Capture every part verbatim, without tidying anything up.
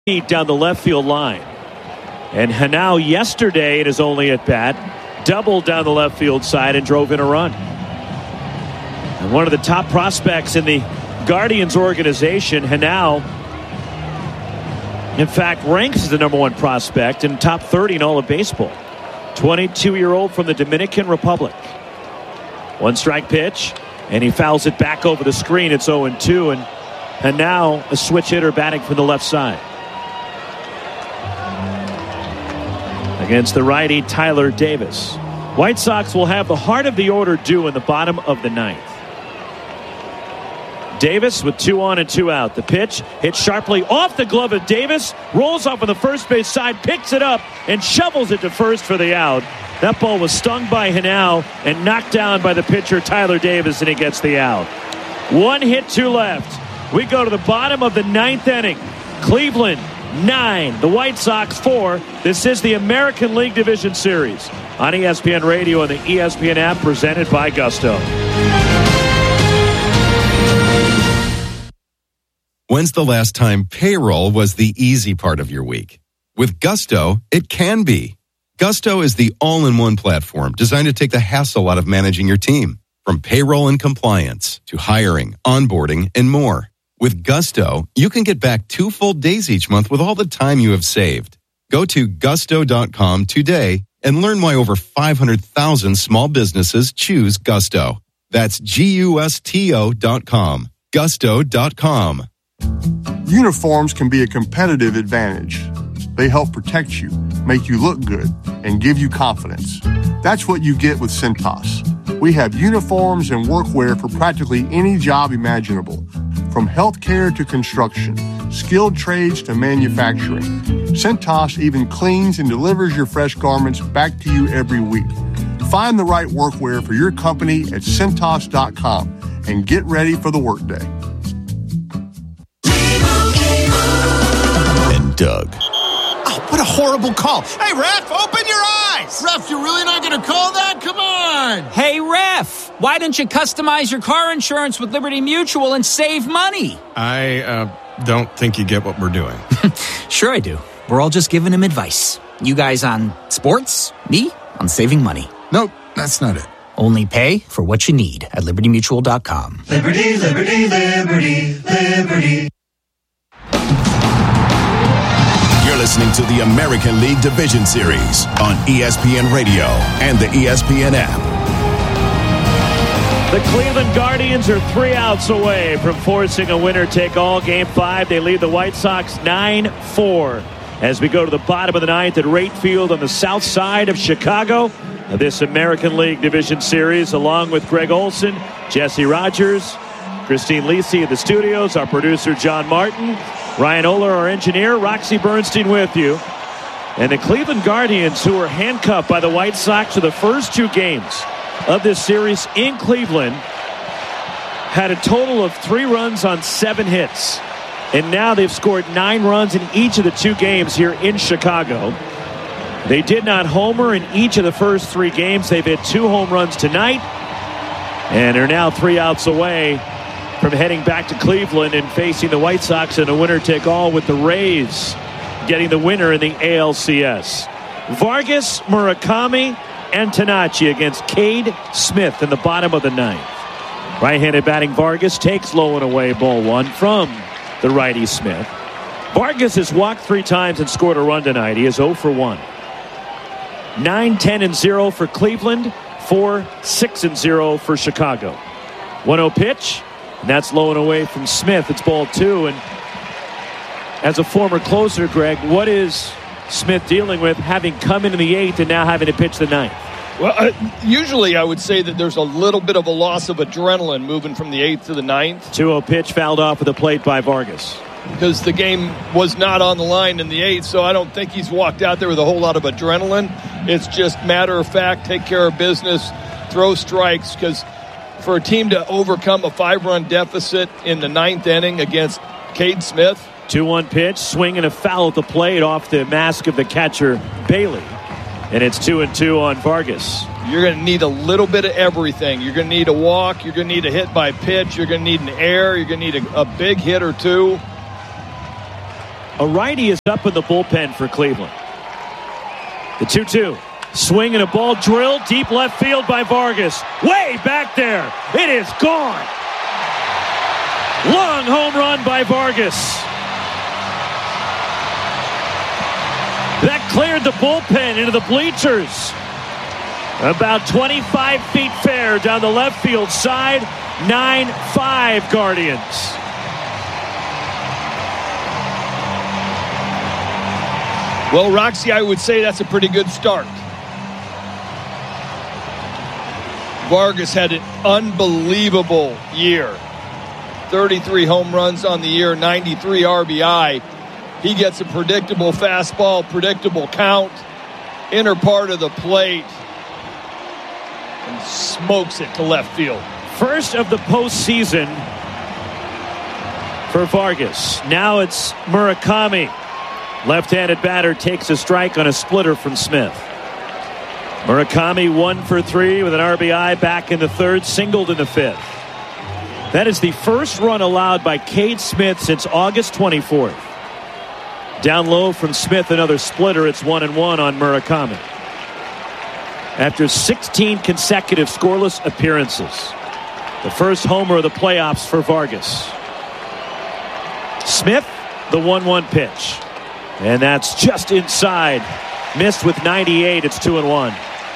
down the left field line. And Hanau yesterday in his only at bat doubled down the left field side and drove in a run. And one of the top prospects in the Guardians organization, Hanau, in fact, ranks as the number one prospect in top thirty in all of baseball. twenty-two-year-old from the Dominican Republic. One strike pitch, and he fouls it back over the screen. It's oh and two, and Hanau, a switch hitter batting from the left side. Against the righty Tyler Davis. White Sox will have the heart of the order due in the bottom of the ninth. Davis with two on and two out. The pitch hits sharply off the glove of Davis, rolls off on the first base side, picks it up, and shovels it to first for the out. That ball was stung by Hanau and knocked down by the pitcher Tyler Davis, and he gets the out. One hit, two left. We go to the bottom of the ninth inning. Cleveland nine, the White Sox four. This is the American League Division Series on E S P N Radio and the E S P N app, presented by Gusto. When's the last time payroll was the easy part of your week? With Gusto, it can be. Gusto is the all-in-one platform designed to take the hassle out of managing your team. From payroll and compliance to hiring, onboarding, and more. With Gusto, you can get back two full days each month with all the time you have saved. Go to gusto dot com today and learn why over five hundred thousand small businesses choose Gusto. That's G U S T O dot com. gusto dot com. Uniforms can be a competitive advantage. They help protect you, make you look good, and give you confidence. That's what you get with Cintas. We have uniforms and workwear for practically any job imaginable. From healthcare to construction, skilled trades to manufacturing, Cintas even cleans and delivers your fresh garments back to you every week. Find the right workwear for your company at Cintas dot com and get ready for the workday. And Doug. Oh, what a horrible call. Hey, ref, open your eyes. Ref, you're really not going to call that? Come on. Hey, ref, why don't you customize your car insurance with Liberty Mutual and save money? I uh, don't think you get what we're doing. Sure I do. We're all just giving him advice. You guys on sports, me on saving money. Nope, that's not it. Only pay for what you need at liberty mutual dot com. Liberty, liberty, liberty, liberty. You're listening to the American League Division Series on E S P N Radio and the E S P N app. The Cleveland Guardians are three outs away from forcing a winner-take-all. Game five, they lead the White Sox nine four. As we go to the bottom of the ninth at Rate Field on the south side of Chicago, this American League Division Series, along with Greg Olson, Jesse Rogers, Christine Lisi in the studios, our producer John Martin, Ryan Oler, our engineer, Roxy Bernstein with you. And the Cleveland Guardians, who were handcuffed by the White Sox for the first two games of this series in Cleveland, had a total of three runs on seven hits. And now they've scored nine runs in each of the two games here in Chicago. They did not homer in each of the first three games. They've hit two home runs tonight and are now three outs away from heading back to Cleveland and facing the White Sox in a winner-take-all, with the Rays getting the winner in the A L C S. Vargas, Murakami, and Tanachi against Cade Smith in the bottom of the ninth. Right-handed batting Vargas takes low and away, ball one from the righty Smith. Vargas has walked three times and scored a run tonight. He is oh for one. nine, ten, and zero for Cleveland. four, six, and zero for Chicago. one oh pitch, and that's low and away from Smith. It's ball two. And as a former closer, Greg, what is Smith dealing with, having come into the eighth and now having to pitch the ninth? Well, uh, usually I would say that there's a little bit of a loss of adrenaline moving from the eighth to the ninth. two oh pitch fouled off at the plate by Vargas. Because the game was not on the line in the eighth, so I don't think he's walked out there with a whole lot of adrenaline. It's just matter of fact, take care of business, throw strikes, because for a team to overcome a five-run deficit in the ninth inning against Cade Smith. two one pitch, swing and a foul at the plate off the mask of the catcher, Bailey. And it's two and two on Vargas. You're going to need a little bit of everything. You're going to need a walk. You're going to need a hit by pitch. You're going to need an error. You're going to need a, a big hit or two. A righty is up in the bullpen for Cleveland. The two two. Swing and a ball drilled deep left field by Vargas. Way back there. It is gone. Long home run by Vargas. That cleared the bullpen into the bleachers. About twenty-five feet fair down the left field side. nine five Guardians. Well, Roxy, I would say that's a pretty good start. Vargas had an unbelievable year. thirty-three home runs on the year, ninety-three R B I. He gets a predictable fastball, predictable count, inner part of the plate, and smokes it to left field. First of the postseason for Vargas. Now it's Murakami. Left-handed batter takes a strike on a splitter from Smith. Murakami one for three with an R B I back in the third, singled in the fifth. That is the first run allowed by Cade Smith since August twenty-fourth. Down low from Smith, another splitter. It's one and one on Murakami. After sixteen consecutive scoreless appearances. The first homer of the playoffs for Vargas. Smith, the one one pitch. And that's just inside. Missed with ninety-eight. It's two and one.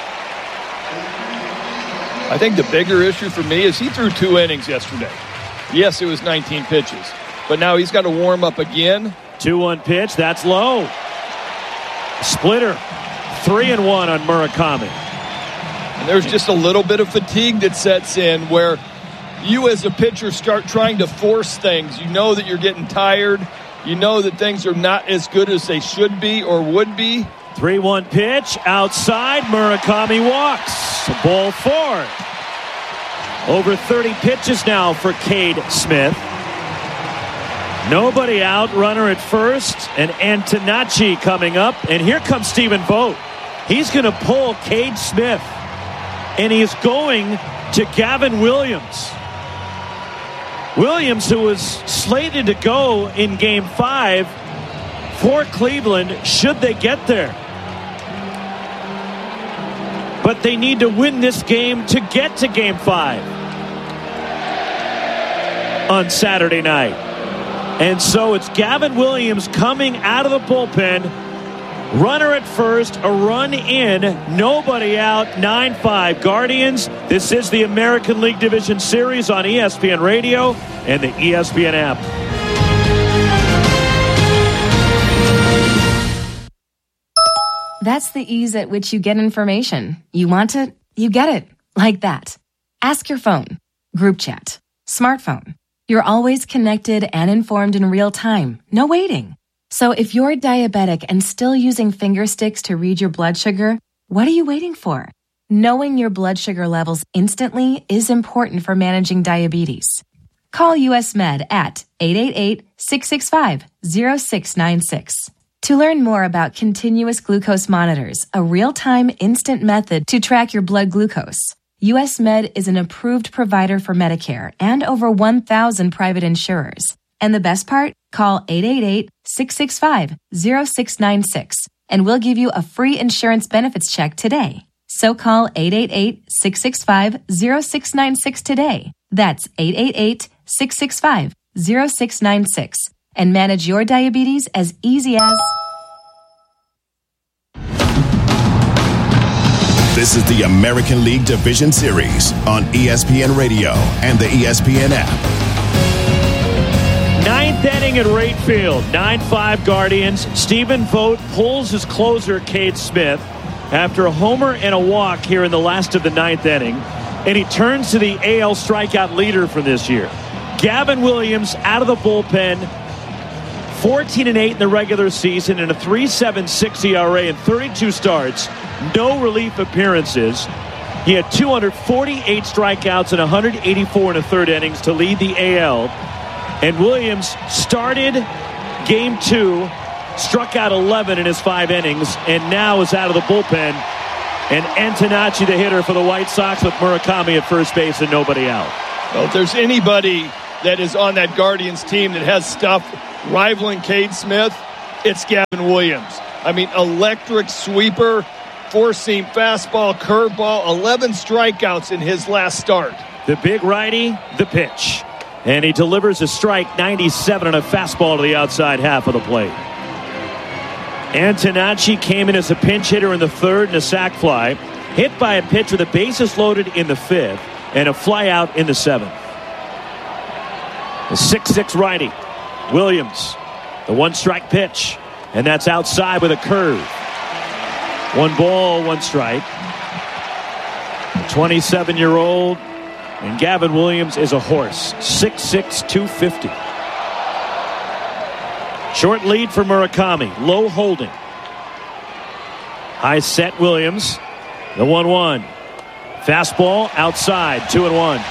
I think the bigger issue for me is he threw two innings yesterday. Yes, it was nineteen pitches. But now he's got to warm up again. two one pitch. That's low. Splitter. three and one on Murakami. And there's just a little bit of fatigue that sets in where you as a pitcher start trying to force things. You know that you're getting tired. You know that things are not as good as they should be or would be. three one pitch. Outside. Murakami walks. Ball four. Over thirty pitches now for Cade Smith. Nobody out. Runner at first. And Antonacci coming up. And here comes Stephen Vogt. He's going to pull Cade Smith. And he's going to Gavin Williams. Williams, who was slated to go in game five for Cleveland, should they get there. But they need to win this game to get to game five on Saturday night. And so it's Gavin Williams coming out of the bullpen. Runner at first, a run in, nobody out, nine five Guardians. This is the American League Division Series on E S P N Radio and the E S P N app. That's the ease at which you get information. You want it, you get it. Like that. Ask your phone. Group chat. Smartphone. You're always connected and informed in real time. No waiting. So if you're diabetic and still using finger sticks to read your blood sugar, what are you waiting for? Knowing your blood sugar levels instantly is important for managing diabetes. Call U S Med at eight eight eight, six six five, zero six nine six. To learn more about continuous glucose monitors, a real-time instant method to track your blood glucose, U S Med is an approved provider for Medicare and over one thousand private insurers. And the best part? Call eight eight eight, six six five, zero six nine six and we'll give you a free insurance benefits check today. So call eight eight eight, six six five, zero six nine six today. That's eight eight eight, six six five, zero six nine six and manage your diabetes as easy as... This is the American League Division Series on E S P N Radio and the E S P N app. Ninth inning at Wright Field. nine five Guardians. Stephen Vogt pulls his closer, Cade Smith, after a homer and a walk here in the last of the ninth inning. And he turns to the A L strikeout leader for this year. Gavin Williams out of the bullpen. fourteen and eight in the regular season and a three point seven six E R A in thirty-two starts. No relief appearances. He had two hundred forty-eight strikeouts and one hundred eighty-four in the third innings to lead the A L. And Williams started game two, struck out eleven in his five innings, and now is out of the bullpen. And Antonacci, the hitter for the White Sox, with Murakami at first base and nobody out. Well, if there's anybody that is on that Guardians team that has stuff rivaling Cade Smith, it's Gavin Williams. I mean, electric sweeper, four-seam fastball, curveball, eleven strikeouts in his last start. The big righty, the pitch. And he delivers a strike, ninety-seven, on a fastball to the outside half of the plate. Antonacci came in as a pinch hitter in the third and a sac fly. Hit by a pitch with the bases loaded in the fifth and a fly out in the seventh. The six six righty, Williams. The one-strike pitch. And that's outside with a curve. One ball, one strike. The twenty-seven-year-old. And Gavin Williams is a horse. six six, two fifty. Short lead for Murakami. Low holding. High set Williams. The one one. Fastball outside. two and one.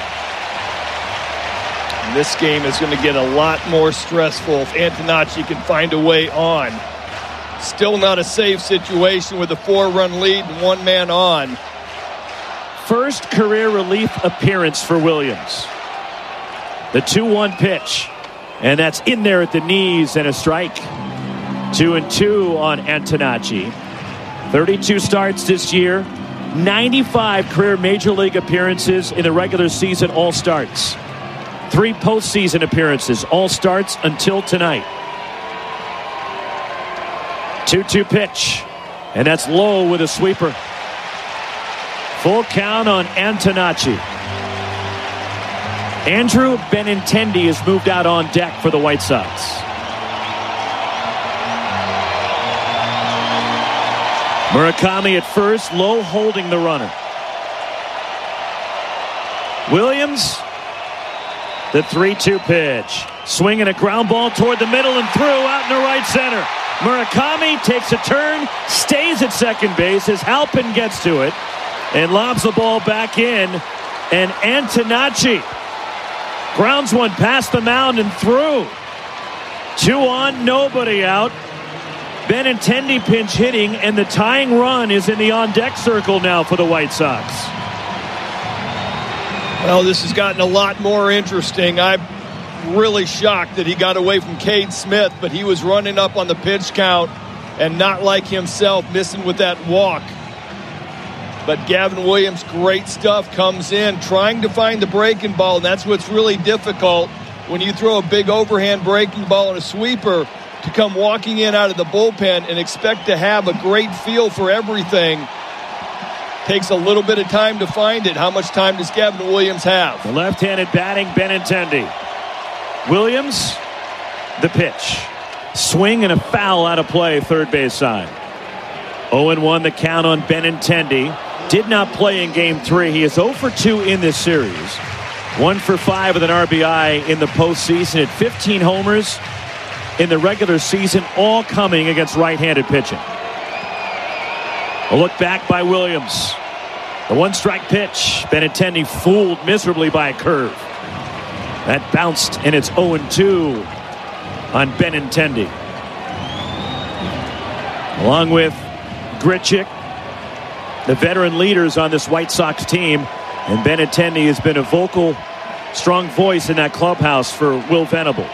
And this game is going to get a lot more stressful if Antonacci can find a way on. Still not a safe situation with a four-run lead and one man on. First career relief appearance for Williams. The two one pitch. And that's in there at the knees and a strike. Two and two on Antonacci. thirty-two starts this year. ninety-five career major league appearances in the regular season, all starts. Three postseason appearances, all starts until tonight. two two pitch. And that's low with a sweeper. Full count on Antonacci. Andrew Benintendi has moved out on deck for the White Sox. Murakami at first, low holding the runner. Williams, the three two pitch. Swinging a ground ball toward the middle and through out in the right center. Murakami takes a turn, stays at second base as Halpin gets to it and lobs the ball back in. And Antonacci grounds one past the mound and through. Two on, nobody out. Benintendi pinch hitting, and the tying run is in the on-deck circle now for the White Sox. Well, this has gotten a lot more interesting. I'm really shocked that he got away from Cade Smith, but he was running up on the pitch count and not like himself, missing with that walk. But Gavin Williams, great stuff, comes in trying to find the breaking ball, and that's what's really difficult when you throw a big overhand breaking ball and a sweeper, to come walking in out of the bullpen and expect to have a great feel for everything. Takes a little bit of time to find it. How much time does Gavin Williams have? The left-handed batting, Benintendi. Williams, the pitch. Swing and a foul out of play, third base side. oh and one the count on Benintendi. Did not play in game three. He is oh for two in this series. one for five with an R B I in the postseason at fifteen homers in the regular season, all coming against right-handed pitching. A look back by Williams. The one-strike pitch. Benintendi fooled miserably by a curve. That bounced, and it's oh and two on Benintendi. Along with Grichuk, the veteran leaders on this White Sox team, and Benintendi has been a vocal, strong voice in that clubhouse for Will Venable.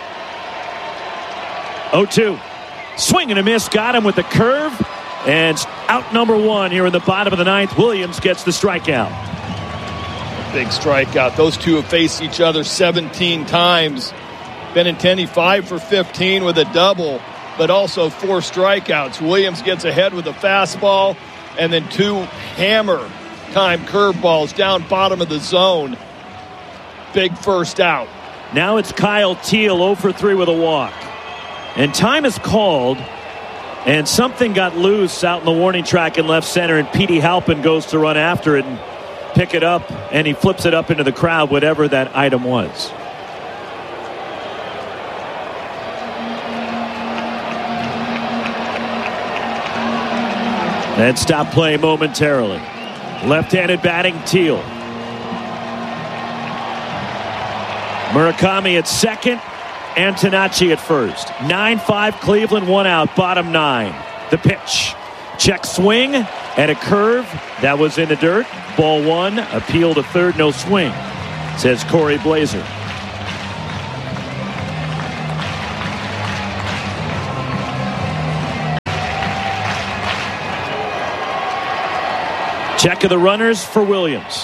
oh two. Swing and a miss. Got him with the curve. And out number one here in the bottom of the ninth. Williams gets the strikeout. Big strikeout. Those two have faced each other seventeen times. Benintendi five for fifteen with a double, but also four strikeouts. Williams gets ahead with a fastball and then two hammer time curveballs down bottom of the zone. Big first out. Now it's Kyle Teel oh for three with a walk. And time is called, and something got loose out in the warning track in left center, and Petey Halpin goes to run after it and pick it up, and he flips it up into the crowd, whatever that item was. And stop play momentarily. Left-handed batting, Teel. Murakami at second. Antonacci at first. nine five Cleveland, one out, bottom nine. The pitch. Check swing and a curve. That was in the dirt. Ball one. Appeal to third, no swing, says Corey Blazer. Check of the runners for Williams.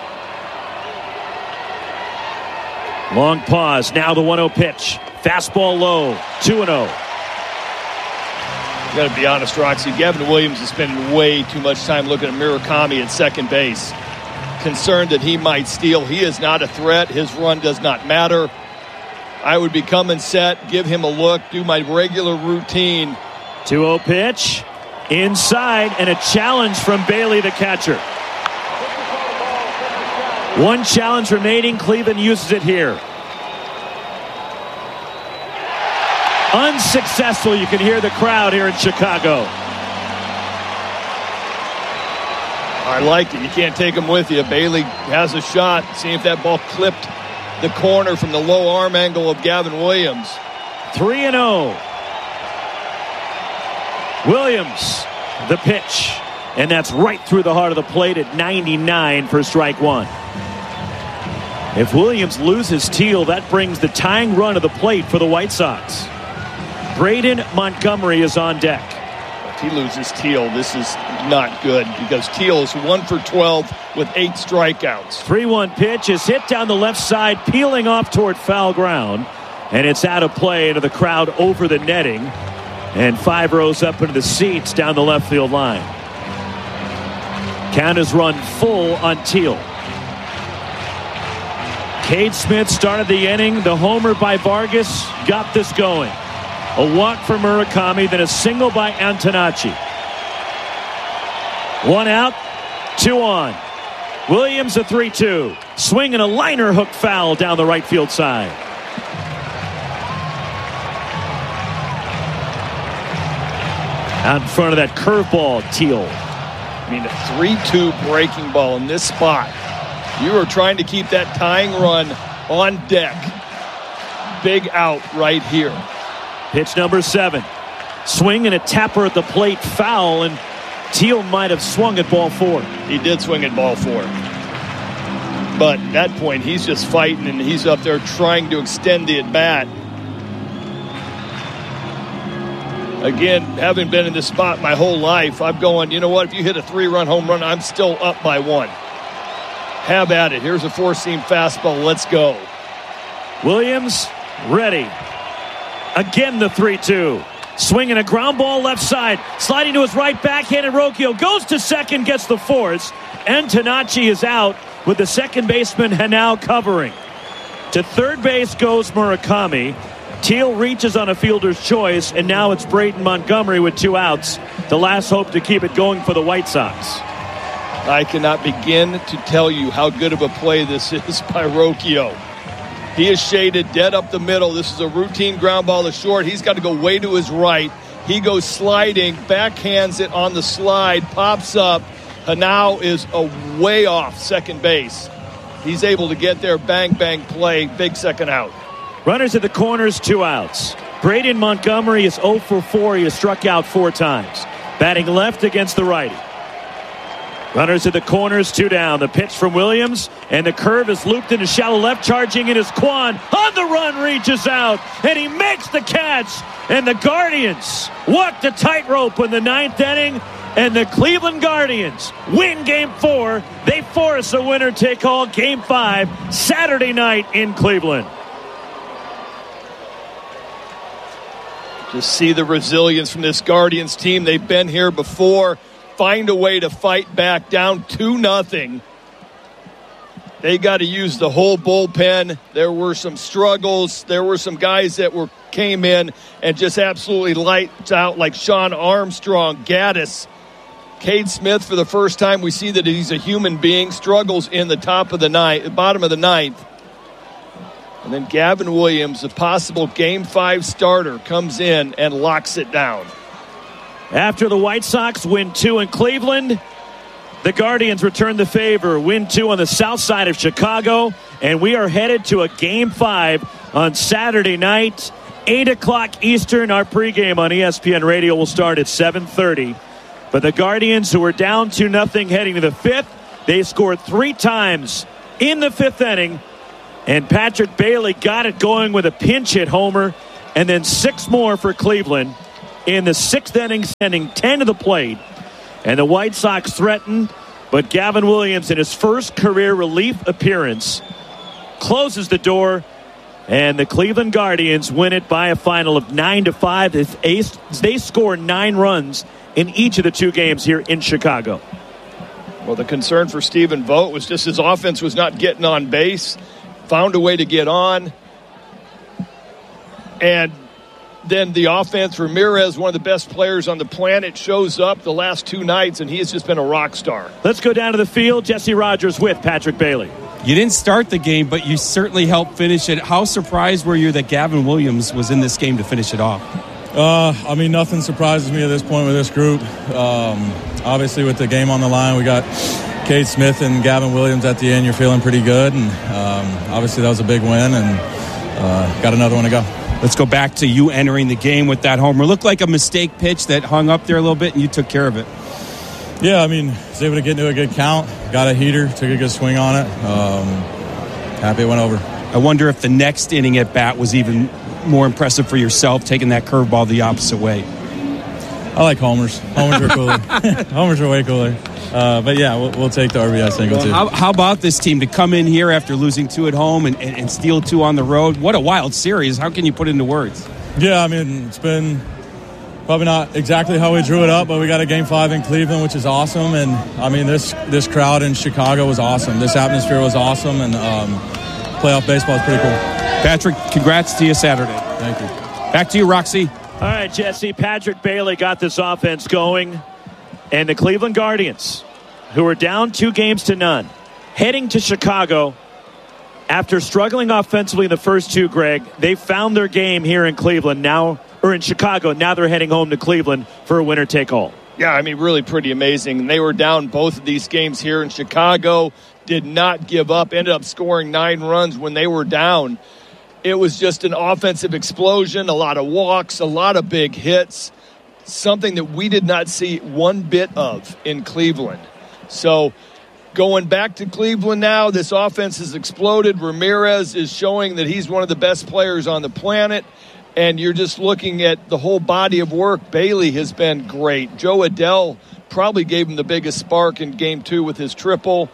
Long pause. Now the one oh pitch. Fastball low. two and oh. Got to be honest, Roxy. Gavin Williams is spending way too much time looking at Murakami at second base. Concerned that he might steal. He is not a threat. His run does not matter. I would be coming set, give him a look, do my regular routine. two oh pitch. Inside, and a challenge from Bailey, the catcher. One challenge remaining. Cleveland uses it here. Unsuccessful. You can hear the crowd here in Chicago. I like it. You can't take him with you. Bailey has a shot. See if that ball clipped the corner from the low arm angle of Gavin Williams. three and oh. Williams, the pitch. And that's right through the heart of the plate at ninety-nine for strike one. If Williams loses Teal, that brings the tying run to the plate for the White Sox. Braden Montgomery is on deck. If he loses Teal, this is not good because Teal is one for twelve with eight strikeouts. three one pitch is hit down the left side, peeling off toward foul ground. And it's out of play into the crowd over the netting. And five rows up into the seats down the left field line. Count is run full on Teal. Cade Smith started the inning. The homer by Vargas got this going. A walk for Murakami, then a single by Antonacci. One out, two on. Williams a three two. Swing and a liner hook foul down the right field side. Out in front of that curveball, Teal. I mean, a three two breaking ball in this spot. You are trying to keep that tying run on deck. Big out right here. Pitch number seven. Swing and a tapper at the plate, foul, and Teal might have swung at ball four. He did swing at ball four. But at that point, he's just fighting, and he's up there trying to extend the at-bat. Again, having been in this spot my whole life, I'm going, you know what, if you hit a three-run home run, I'm still up by one. Have at it. Here's a four-seam fastball. Let's go. Williams ready. Again the three two. Swinging a ground ball left side. Sliding to his right, backhanded Rocchio. Goes to second, gets the force. Antonacci is out with the second baseman Hanau covering. To third base goes Murakami. Teal reaches on a fielder's choice, and now it's Braden Montgomery with two outs. The last hope to keep it going for the White Sox. I cannot begin to tell you how good of a play this is by Rocchio. He is shaded dead up the middle. This is a routine ground ball to short. He's got to go way to his right. He goes sliding, backhands it on the slide, pops up. Hanau is a way off second base. He's able to get there, bang, bang play, big second out. Runners at the corners, two outs. Braden Montgomery is oh for four. He has struck out four times. Batting left against the righty. Runners at the corners, two down. The pitch from Williams, and the curve is looped into shallow left. Charging in is Kwan. On the run, reaches out, and he makes the catch. And the Guardians walk the tightrope in the ninth inning, and the Cleveland Guardians win Game four. They force a winner-take-all Game five Saturday night in Cleveland. Just see the resilience from this Guardians team. They've been here before. Find a way to fight back down two nothing. They got to use the whole bullpen. There were some struggles. There were some guys that were came in and just absolutely lights out, like Sean Armstrong, Gaddis, Cade Smith. For the first time, we see that he's a human being. Struggles in the top of the ninth, bottom of the ninth. And then Gavin Williams, a possible Game five starter, comes in and locks it down. After the White Sox win two in Cleveland, the Guardians return the favor, win two on the south side of Chicago, and we are headed to a Game five on Saturday night, eight o'clock Eastern. Our pregame on E S P N Radio will start at seven thirty. But the Guardians, who were down two nothing heading to the fifth, they scored three times in the fifth inning, and Patrick Bailey got it going with a pinch hit homer, and then six more for Cleveland in the sixth inning, sending ten to the plate. And the White Sox threatened But Gavin Williams, in his first career relief appearance, closes the door, and the Cleveland Guardians win it by a final of nine to five. They score nine runs in each of the two games here in Chicago. Well, the concern for Stephen Vogt was just his offense was not getting on base, found a way to get on, and then the offense, Ramirez, one of the best players on the planet, shows up the last two nights, and he has just been a rock star. Let's go down to the field. Jesse Rogers with Patrick Bailey. You didn't start the game, but you certainly helped finish it. How surprised were you that Gavin Williams was in this game to finish it off? Uh, I mean, nothing surprises me at this point with this group. Um, obviously, with the game on the line, we got Cade Smith and Gavin Williams at the end. You're feeling pretty good, and um, obviously that was a big win, and uh, got another one to go. Let's go back to you entering the game with that homer. Looked like a mistake pitch that hung up there a little bit, and you took care of it. Yeah, I mean, was able to get into a good count, got a heater, took a good swing on it. Um, happy it went over. I wonder if the next inning at bat was even more impressive for yourself, taking that curveball the opposite way. I like homers. Homers are cooler. Homers are way cooler. Uh, but yeah, we'll, we'll take the R B I single well, too. How, how about this team to come in here after losing two at home and, and, and steal two on the road? What a wild series. How can you put it into words? Yeah, I mean, it's been probably not exactly how we drew it up, but we got a game five in Cleveland, which is awesome. And I mean, this this crowd in Chicago was awesome. This atmosphere was awesome, and um, playoff baseball is pretty cool. Patrick, congrats to you Saturday. Thank you. Back to you, Roxy. All right, Jesse. Patrick Bailey got this offense going. And the Cleveland Guardians, who are down two games to none, heading to Chicago after struggling offensively in the first two, Greg. They found their game here in Cleveland now, or in Chicago. Now they're heading home to Cleveland for a winner-take-all. Yeah, I mean, really pretty amazing. They were down both of these games here in Chicago, did not give up, ended up scoring nine runs when they were down. It was just an offensive explosion, a lot of walks, a lot of big hits, something that we did not see one bit of in Cleveland. So going back to Cleveland now, this offense has exploded. Ramirez is showing that he's one of the best players on the planet. And you're just looking at the whole body of work. Bailey has been great. Joe Adell probably gave him the biggest spark in game two with his triple.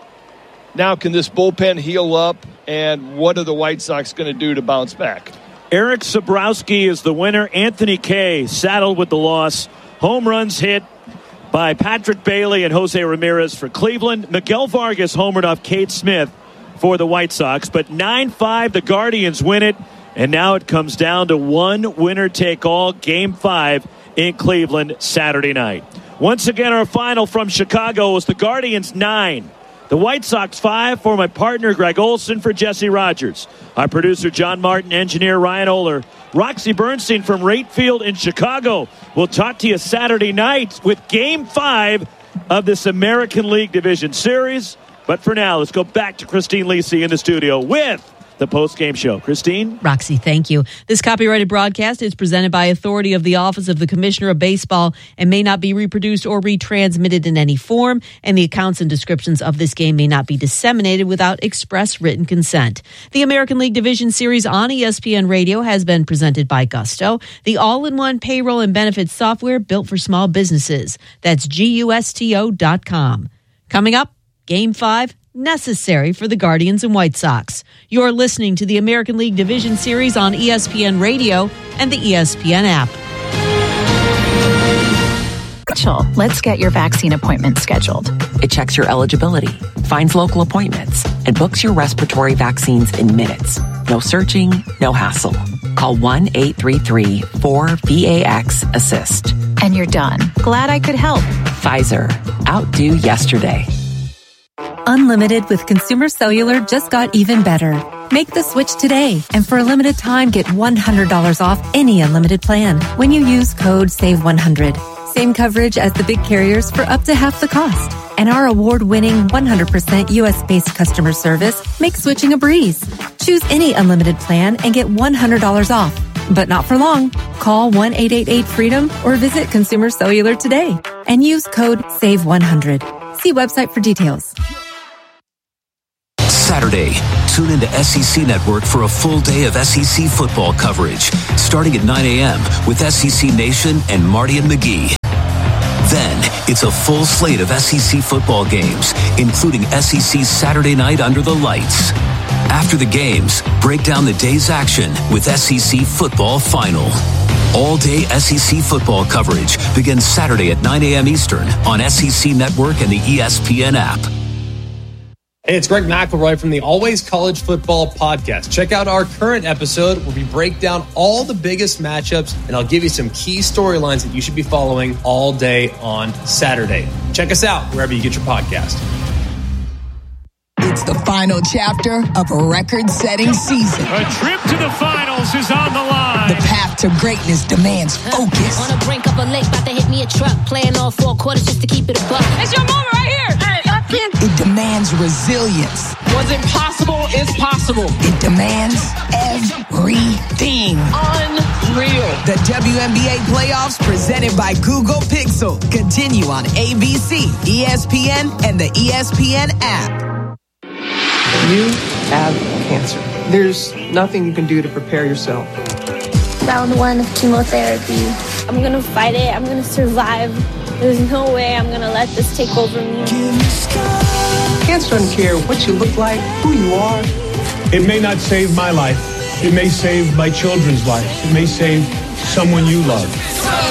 Now can this bullpen heal up? And what are the White Sox going to do to bounce back? Eric Sabrowski is the winner. Anthony Kay saddled with the loss. Home runs hit by Patrick Bailey and Jose Ramirez for Cleveland. Miguel Vargas homered off Cade Smith for the White Sox. But nine five, the Guardians win it. And now it comes down to one winner-take-all, Game five in Cleveland Saturday night. Once again, our final from Chicago was the Guardians nine. The White Sox five. For my partner, Greg Olson, for Jesse Rogers. Our producer, John Martin, engineer, Ryan Oler. Roxy Bernstein from Rate Field in Chicago. We'll talk to you Saturday night with Game five of this American League Division Series. But for now, let's go back to Christine Lisi in the studio with the post-game show. Christine? Roxy, thank you. This copyrighted broadcast is presented by authority of the Office of the Commissioner of Baseball and may not be reproduced or retransmitted in any form, and the accounts and descriptions of this game may not be disseminated without express written consent. The American League Division Series on E S P N Radio has been presented by Gusto, the all-in-one payroll and benefits software built for small businesses. That's G U S T O dot com. Coming up, Game five, necessary for the Guardians and White Sox. You're listening to the American League Division Series on E S P N Radio and the E S P N app. Let's get your vaccine appointment scheduled. It checks your eligibility, finds local appointments, and books your respiratory vaccines in minutes. No searching, no hassle. Call one eight three three four V A X assist. And you're done. Glad I could help. Pfizer. Outdo yesterday. Unlimited with Consumer Cellular just got even better. Make the switch today, and for a limited time, get one hundred dollars off any unlimited plan when you use code save one hundred. Same coverage as the big carriers for up to half the cost. And our award-winning one hundred percent U S-based customer service makes switching a breeze. Choose any unlimited plan and get one hundred dollars off. But not for long. Call one eight eight eight freedom or visit Consumer Cellular today and use code save one hundred. See website for details. Saturday, tune into S E C Network for a full day of S E C football coverage, starting at nine a.m. with S E C Nation and Marty and McGee. Then, it's a full slate of S E C football games, including S E C Saturday Night Under the Lights. After the games, break down the day's action with S E C Football Final. All-day S E C football coverage begins Saturday at nine a.m. Eastern on S E C Network and the E S P N app. Hey, it's Greg McElroy from the Always College Football Podcast. Check out our current episode where we break down all the biggest matchups, and I'll give you some key storylines that you should be following all day on Saturday. Check us out wherever you get your podcast. It's the final chapter of a record-setting season. A trip to the finals is on the line. The path to greatness demands focus. On the brink of a lake, about to hit me a truck. Playing all four quarters just to keep it a buck. It's your moment right here. Hey, I can't. It demands resilience. What's impossible is possible. It demands everything. Unreal. The W N B A playoffs presented by Google Pixel continue on A B C, E S P N, and the E S P N app. You have cancer. There's nothing you can do to prepare yourself. Round one of chemotherapy. I'm gonna fight it. I'm gonna survive. There's no way I'm gonna let this take over me. Cancer doesn't care what you look like, who you are. It may not save my life. It may save my children's lives. It may save someone you love.